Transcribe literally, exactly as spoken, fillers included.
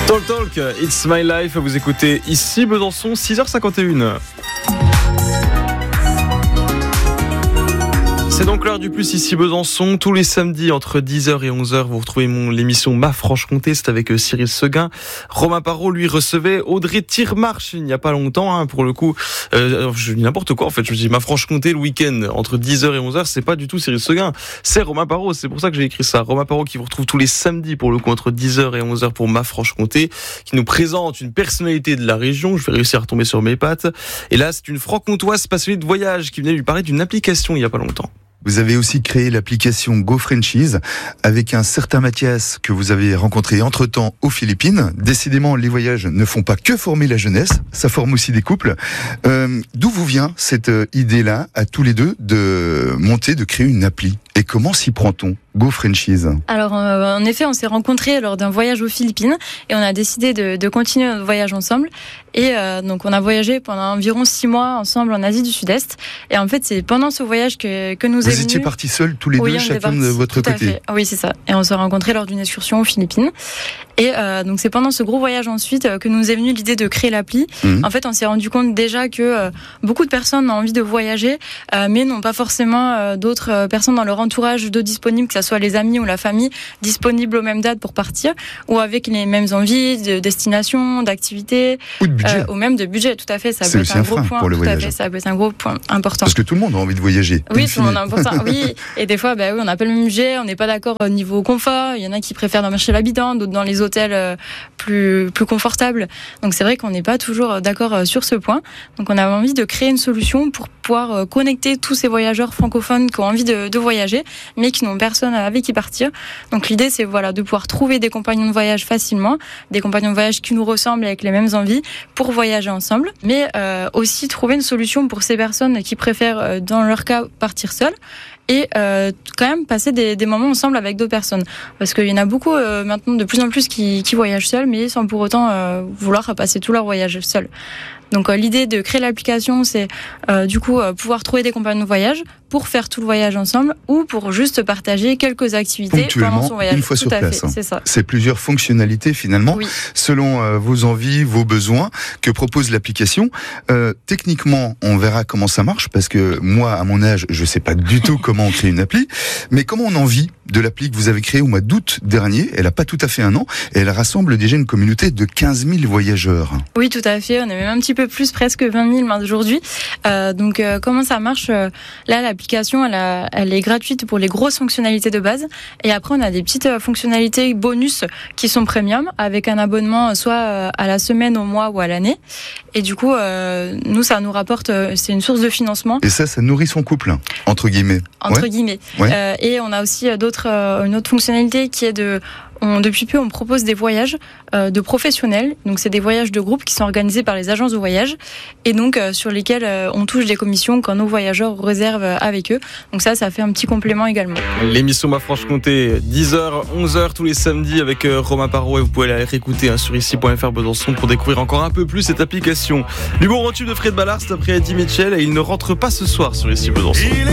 Talk Talk, It's My Life, vous écoutez ici Besançon, six heures cinquante et une. C'est donc l'heure du plus ici Besançon. Tous les samedis entre dix heures et onze heures, vous retrouvez mon, l'émission Ma Franche-Comté. C'est avec Cyril Seguin. Romain Parot, lui, recevait Audrey Tirmarche il n'y a pas longtemps, hein, pour le coup. Euh, je dis n'importe quoi, en fait. Je me dis Ma Franche-Comté le week-end entre dix heures et onze heures, c'est pas du tout Cyril Seguin. C'est Romain Parot. C'est pour ça que j'ai écrit ça. Romain Parot qui vous retrouve tous les samedis, pour le coup, entre dix heures et onze heures pour Ma Franche-Comté, qui nous présente une personnalité de la région. Je vais réussir à retomber sur mes pattes. Et là, c'est une franc-comtoise passionnée de voyage qui venait lui parler d'une application il y a pas longtemps. Vous avez aussi créé l'application GoFrenchies avec un certain Mathias que vous avez rencontré entre-temps aux Philippines. Décidément, les voyages ne font pas que former la jeunesse, ça forme aussi des couples. Euh, d'où vous vient cette idée-là, à tous les deux, de monter, de créer une appli ? Et comment s'y prend-on ? GoFrenchies. Alors, euh, en effet, on s'est rencontrés lors d'un voyage aux Philippines et on a décidé de, de continuer notre voyage ensemble. Et euh, donc, on a voyagé pendant environ six mois ensemble en Asie du Sud-Est. Et en fait, c'est pendant ce voyage que, que nous Vous est venu... étiez partis seuls, tous les oui, deux, chacun de votre tout à côté. fait. Oui, c'est ça. Et on s'est rencontrés lors d'une excursion aux Philippines. Et euh, donc, c'est pendant ce gros voyage ensuite euh, que nous est venue l'idée de créer l'appli. Mmh. En fait, on s'est rendu compte déjà que euh, beaucoup de personnes ont envie de voyager, euh, mais n'ont pas forcément euh, d'autres euh, personnes dans leur entourage de disponibles, que ce soit les amis ou la famille, disponibles aux mêmes dates pour partir, ou avec les mêmes envies de destination, d'activité, ou de budget, euh, ou même de budget. Tout à fait, ça c'est peut être un, un gros point. Pour le tout voyage. à fait, ça peut être un gros point important. Parce que tout le monde a envie de voyager. Oui, tout le monde a un ça. Oui, et des fois, bah oui, on n'a pas le même budget, on n'est pas d'accord au niveau confort. Il y en a qui préfèrent dormir chez l'habitant, d'autres dans les hôtels euh, plus plus confortables. Donc c'est vrai qu'on n'est pas toujours d'accord sur ce point. Donc on a envie de créer une solution pour pouvoir connecter tous ces voyageurs francophones qui ont envie de, de voyager, mais qui n'ont personne avec qui partir. Donc l'idée, c'est voilà de pouvoir trouver des compagnons de voyage facilement, des compagnons de voyage qui nous ressemblent avec les mêmes envies pour voyager ensemble, mais euh, aussi trouver une solution pour ces personnes qui préfèrent, dans leur cas, partir seules. Et euh, quand même passer des, des moments ensemble avec d'autres personnes. Parce qu'il y en a beaucoup euh, maintenant, de plus en plus, qui, qui voyagent seuls, mais sans pour autant euh, vouloir passer tout leur voyage seul. Donc euh, l'idée de créer l'application, c'est euh, du coup euh, pouvoir trouver des compagnons de voyage pour faire tout le voyage ensemble ou pour juste partager quelques activités pendant son voyage. Une fois tout sur à place. Fait, hein. C'est ça. C'est plusieurs fonctionnalités finalement, oui. selon euh, vos envies, vos besoins que propose l'application. Euh, techniquement, on verra comment ça marche parce que moi, à mon âge, je sais pas du tout comment on crée une appli, mais comment on en vit de l'appli que vous avez créée au mois d'août dernier. Elle a pas tout à fait un an et elle rassemble déjà une communauté de quinze mille voyageurs. Oui, tout à fait. On est même un petit peu plus, presque vingt mille aujourd'hui. Euh, donc, euh, comment ça marche ? Là, l'application, elle, a, elle est gratuite pour les grosses fonctionnalités de base. Et après, on a des petites fonctionnalités bonus qui sont premium avec un abonnement soit à la semaine, au mois ou à l'année. Et du coup, euh, nous, ça nous rapporte, c'est une source de financement. Et ça, ça nourrit son couple, entre guillemets. Entre ouais. guillemets. Ouais. Euh, et on a aussi d'autres, euh, une autre fonctionnalité qui est de... On, depuis peu, on propose des voyages euh, de professionnels. Donc, c'est des voyages de groupe qui sont organisés par les agences de voyage et donc euh, sur lesquels euh, on touche des commissions quand nos voyageurs réservent euh, avec eux. Donc ça, ça fait un petit complément également. L'émission Ma Franche-Comté, dix heures, onze heures tous les samedis avec euh, Romain Parot et vous pouvez aller réécouter hein, sur ici point f r Besançon pour découvrir encore un peu plus cette application. Du bon tube de Fred Ballard, c'est après Eddie Mitchell et il ne rentre pas ce soir sur ici Besançon.